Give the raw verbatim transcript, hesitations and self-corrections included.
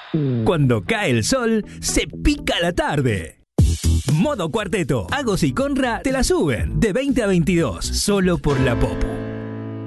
Cuando cae el sol, se pica la tarde. Modo Cuarteto. Agos y Conra te la suben de veinte a veintidós, solo por la Popu.